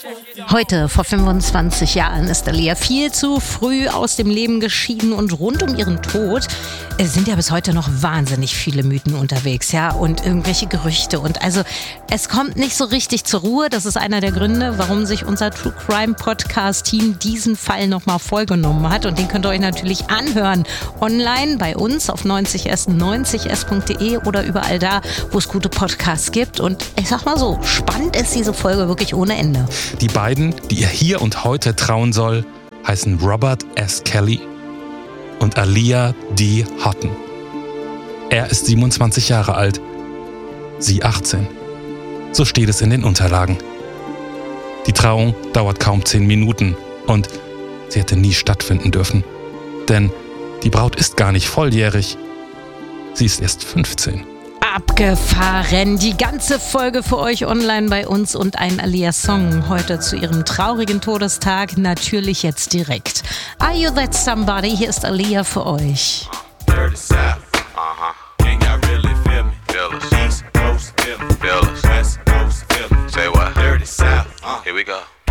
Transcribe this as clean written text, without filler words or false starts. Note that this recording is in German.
Heute, vor 25 Jahren, ist Aaliyah viel zu früh aus dem Leben geschieden und rund um ihren Tod sind ja bis heute noch wahnsinnig viele Mythen unterwegs, ja, und irgendwelche Gerüchte und also es kommt nicht so richtig zur Ruhe. Das ist einer der Gründe, warum sich unser True Crime Podcast Team diesen Fall nochmal vorgenommen hat und den könnt ihr euch natürlich anhören online bei uns auf 90s90s.de oder überall da, wo es gute Podcasts gibt und ich sag mal so, spannend ist diese Folge wirklich ohne Ende. Die beiden, die ihr hier und heute trauen soll, heißen Robert S. Kelly und Aaliyah D. Houghton. Er ist 27 Jahre alt, sie 18. So steht es in den Unterlagen. Die Trauung dauert kaum 10 Minuten und sie hätte nie stattfinden dürfen. Denn die Braut ist gar nicht volljährig. Sie ist erst 15. Abgefahren. Die ganze Folge für euch online bei uns und ein Aaliyah-Song heute zu ihrem traurigen Todestag. Natürlich jetzt direkt. Are You That Somebody? Hier ist Aaliyah für euch. Dirty South, can y'all really feel me? Feel us. East Coast, feel me. Feel us. West Coast, feel me. Say what? Dirty South, here we go.